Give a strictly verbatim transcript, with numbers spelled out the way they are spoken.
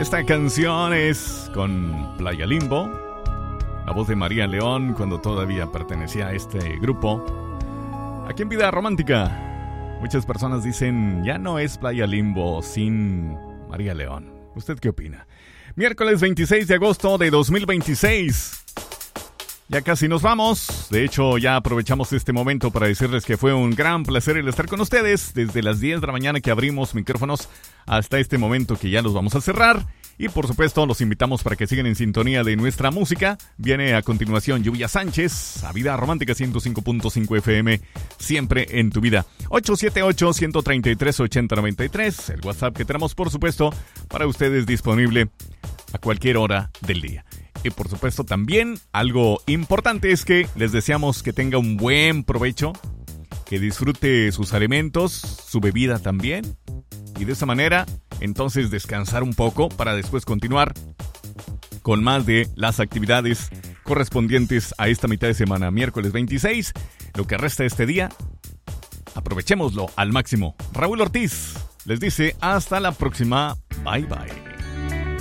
Esta canción es con Playa Limbo, la voz de María León cuando todavía pertenecía a este grupo. Aquí en Vida Romántica, muchas personas dicen, ya no es Playa Limbo sin María León. ¿Usted qué opina? Miércoles veintiséis de agosto de dos mil veintiséis. Ya casi nos vamos. De hecho, ya aprovechamos este momento para decirles que fue un gran placer el estar con ustedes desde las diez de la mañana que abrimos micrófonos hasta este momento que ya los vamos a cerrar. Y por supuesto, los invitamos para que sigan en sintonía de nuestra música. Viene a continuación Lluvia Sánchez, a Vida Romántica ciento cinco punto cinco F M, siempre en tu vida. ocho siete ocho, uno tres tres, ocho cero nueve tres, el WhatsApp que tenemos, por supuesto, para ustedes disponible a cualquier hora del día. Y por supuesto también algo importante es que les deseamos que tenga un buen provecho, que disfrute sus alimentos, su bebida también. Y de esa manera, entonces descansar un poco para después continuar con más de las actividades correspondientes a esta mitad de semana, miércoles veintiséis. Lo que resta de este día, aprovechémoslo al máximo. Raúl Ortiz les dice hasta la próxima. Bye bye.